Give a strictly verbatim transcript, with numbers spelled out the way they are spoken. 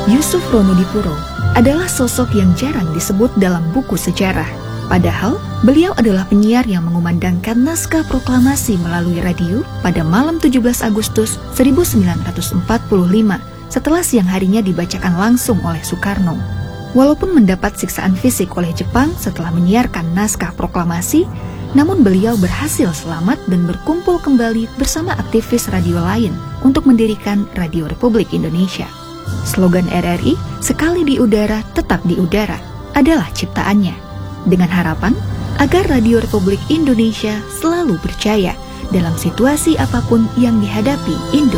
Yusuf Ronodipuro adalah sosok yang jarang disebut dalam buku sejarah. Padahal, beliau adalah penyiar yang mengumandangkan naskah proklamasi melalui radio pada malam tujuh belas Agustus seribu sembilan ratus empat puluh lima setelah siang harinya dibacakan langsung oleh Soekarno. Walaupun mendapat siksaan fisik oleh Jepang setelah menyiarkan naskah proklamasi, namun beliau berhasil selamat dan berkumpul kembali bersama aktivis radio lain untuk mendirikan Radio Republik Indonesia. Slogan R R I, sekali di udara, tetap di udara, adalah ciptaannya. Dengan harapan agar Radio Republik Indonesia selalu berjaya dalam situasi apapun yang dihadapi Indonesia.